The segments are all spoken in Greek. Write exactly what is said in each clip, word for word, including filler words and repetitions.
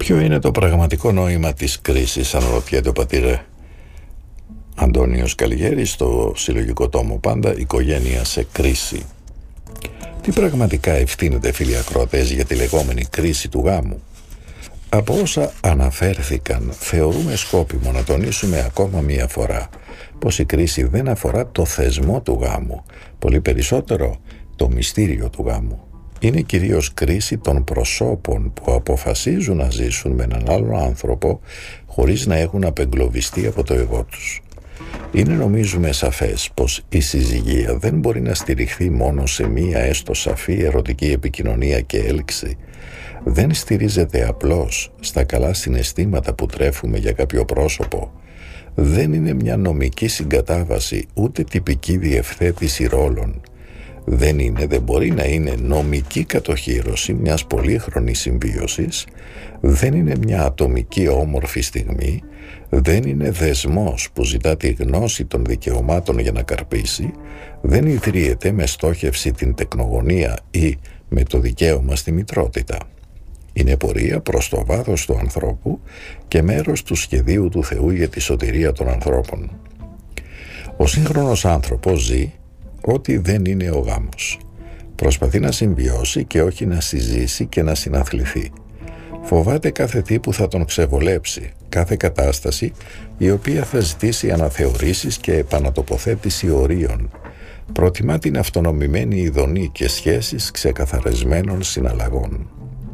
Ποιο είναι το πραγματικό νόημα της κρίσης, αναρωτιέται ο πατήρ Αντώνιος Καλλιγέρης στο συλλογικό τόμο Πάντα, οικογένεια σε κρίση. Τι πραγματικά ευθύνεται, φίλοι ακροατές, για τη λεγόμενη κρίση του γάμου? Από όσα αναφέρθηκαν, θεωρούμε σκόπιμο να τονίσουμε ακόμα μία φορά πως η κρίση δεν αφορά το θεσμό του γάμου, πολύ περισσότερο το μυστήριο του γάμου. Είναι κυρίως κρίση των προσώπων που αποφασίζουν να ζήσουν με έναν άλλον άνθρωπο χωρίς να έχουν απεγκλωβιστεί από το εγώ τους. Είναι, νομίζουμε, σαφές πως η συζυγία δεν μπορεί να στηριχθεί μόνο σε μία έστω σαφή ερωτική επικοινωνία και έλξη. Δεν στηρίζεται απλώς στα καλά συναισθήματα που τρέφουμε για κάποιο πρόσωπο. Δεν είναι μια νομική συγκατάβαση, ούτε τυπική διευθέτηση ρόλων. Δεν είναι, δεν μπορεί να είναι νομική κατοχύρωση μιας πολύχρονης συμβίωσης. Δεν είναι μια ατομική όμορφη στιγμή. Δεν είναι δεσμός που ζητά τη γνώση των δικαιωμάτων για να καρπίσει. Δεν ιδρύεται με στόχευση την τεκνογωνία ή με το δικαίωμα στη μητρότητα. Είναι πορεία προς το βάθος του ανθρώπου και μέρος του σχεδίου του Θεού για τη σωτηρία των ανθρώπων. Ο σύγχρονος άνθρωπος ζει ό,τι δεν είναι ο γάμος. Προσπαθεί να συμβιώσει και όχι να συζήσει και να συναθληθεί. Φοβάται κάθε τι που θα τον ξεβολέψει, κάθε κατάσταση η οποία θα ζητήσει αναθεωρήσεις και επανατοποθέτηση ορίων. Προτιμά την αυτονομημένη ειδονή και σχέσεις ξεκαθαρισμένων συναλλαγών.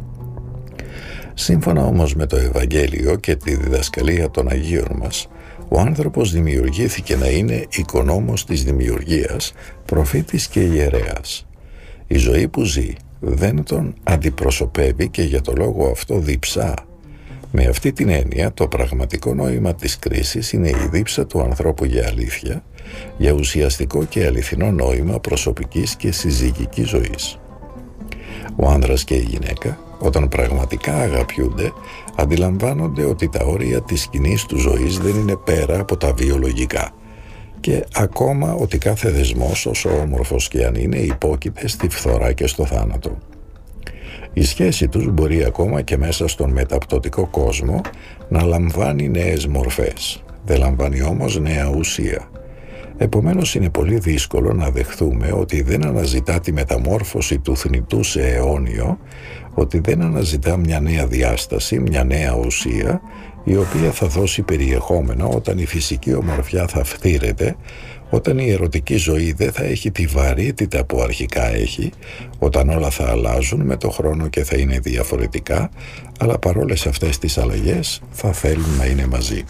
Σύμφωνα όμως με το Ευαγγέλιο και τη διδασκαλία των Αγίων μας, ο άνθρωπος δημιουργήθηκε να είναι οικονόμος της δημιουργίας, προφήτης και ιερέας. Η ζωή που ζει δεν τον αντιπροσωπεύει και για το λόγο αυτό διψά. Με αυτή την έννοια, το πραγματικό νόημα της κρίσης είναι η δίψα του ανθρώπου για αλήθεια, για ουσιαστικό και αληθινό νόημα προσωπικής και συζυγικής ζωής. Ο άνδρας και η γυναίκα, όταν πραγματικά αγαπιούνται, αντιλαμβάνονται ότι τα όρια της κοινής του ζωής δεν είναι πέρα από τα βιολογικά και ακόμα ότι κάθε δεσμός, όσο όμορφος και αν είναι, υπόκειται στη φθορά και στο θάνατο. Η σχέση τους μπορεί ακόμα και μέσα στον μεταπτωτικό κόσμο να λαμβάνει νέες μορφές, δεν λαμβάνει όμως νέα ουσία. Επομένως είναι πολύ δύσκολο να δεχθούμε ότι δεν αναζητά τη μεταμόρφωση του θνητού σε αιώνιο, ότι δεν αναζητά μια νέα διάσταση, μια νέα ουσία, η οποία θα δώσει περιεχόμενο όταν η φυσική ομορφιά θα φθήρεται, όταν η ερωτική ζωή δεν θα έχει τη βαρύτητα που αρχικά έχει, όταν όλα θα αλλάζουν με το χρόνο και θα είναι διαφορετικά, αλλά παρόλες αυτές τις αλλαγές θα θέλουν να είναι μαζί.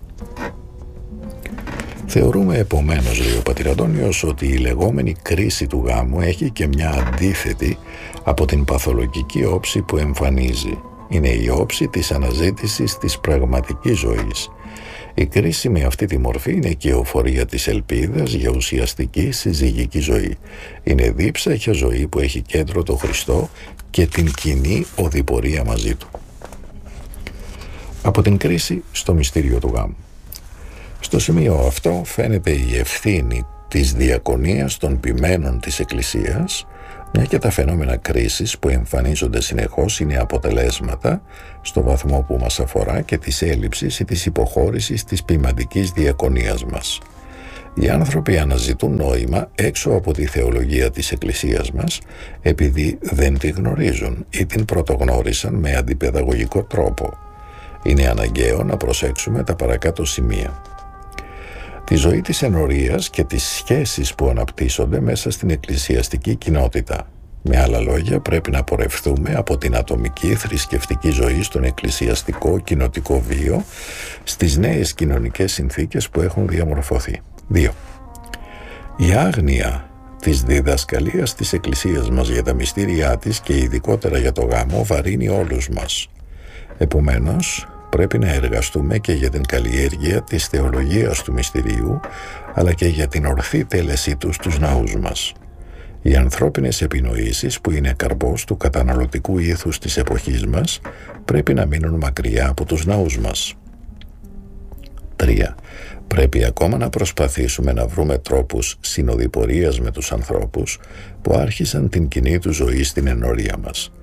Θεωρούμε επομένως, λέει ο πατήρ Αντώνιος, ότι η λεγόμενη κρίση του γάμου έχει και μια αντίθετη από την παθολογική όψη που εμφανίζει. Είναι η όψη της αναζήτησης της πραγματικής ζωής. Η κρίση με αυτή τη μορφή είναι και η εφορία της ελπίδας για ουσιαστική συζυγική ζωή. Είναι δίψα για ζωή που έχει κέντρο το Χριστό και την κοινή οδηπορία μαζί του. Από την κρίση στο μυστήριο του γάμου. Στο σημείο αυτό φαίνεται η ευθύνη της διακονίας των ποιμένων της Εκκλησίας, μια και τα φαινόμενα κρίσης που εμφανίζονται συνεχώς είναι αποτελέσματα, στο βαθμό που μας αφορά, και της έλλειψης ή της υποχώρησης της ποιμαντικής διακονίας μας. Οι άνθρωποι αναζητούν νόημα έξω από τη θεολογία της Εκκλησίας μας, επειδή δεν τη γνωρίζουν ή την πρωτογνώρισαν με αντιπαιδαγωγικό τρόπο. Είναι αναγκαίο να προσέξουμε τα παρακάτω σημεία. Τη ζωή της ενορίας και τις σχέσεις που αναπτύσσονται μέσα στην εκκλησιαστική κοινότητα. Με άλλα λόγια, πρέπει να πορευθούμε από την ατομική θρησκευτική ζωή στον εκκλησιαστικό κοινοτικό βίο, στις νέες κοινωνικές συνθήκες που έχουν διαμορφωθεί. δύο. Η άγνοια της διδασκαλίας της Εκκλησίας μας για τα μυστήριά της και ειδικότερα για το γάμο βαρύνει όλους μας. Επομένως, πρέπει να εργαστούμε και για την καλλιέργεια της θεολογίας του μυστηρίου, αλλά και για την ορθή τέλεσή του στους ναούς μας. Οι ανθρώπινες επινοήσεις, που είναι καρπός του καταναλωτικού ήθους της εποχής μας, πρέπει να μείνουν μακριά από τους ναούς μας. τρία. Πρέπει ακόμα να προσπαθήσουμε να βρούμε τρόπους συνοδοιπορίας με τους ανθρώπους που άρχισαν την κοινή του ζωή στην ενορία μας.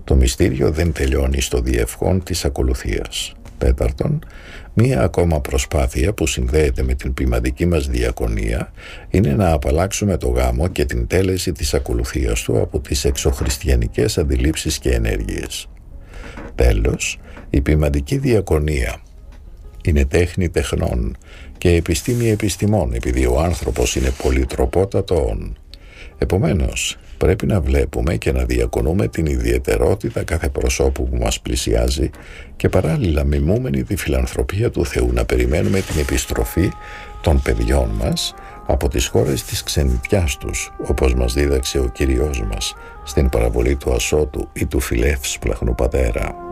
Το μυστήριο δεν τελειώνει στο διευχόν της ακολουθίας. Τέταρτον, μία ακόμα προσπάθεια που συνδέεται με την ποιμαντική μας διακονία είναι να απαλλάξουμε το γάμο και την τέλεση της ακολουθίας του από τις εξωχριστιανικές αντιλήψεις και ενέργειες. Τέλος, η ποιμαντική διακονία είναι τέχνη τεχνών και επιστήμη επιστημών, επειδή ο άνθρωπος είναι πολυτροπότατον. Επομένως, πρέπει να βλέπουμε και να διακονούμε την ιδιαιτερότητα κάθε προσώπου που μας πλησιάζει και παράλληλα, μιμούμενη τη φιλανθρωπία του Θεού, να περιμένουμε την επιστροφή των παιδιών μας από τις χώρες της ξενιτιάς τους, όπως μας δίδαξε ο Κύριος μας στην παραβολή του Ασώτου ή του φιλεύσπλαχνου πατέρα.